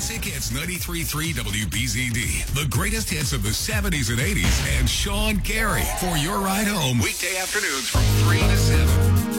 Classic Hits 93.3 WBZD. The greatest hits of the 70s and 80s. And Sean Carey for your ride home. Weekday afternoons from 3 to 7.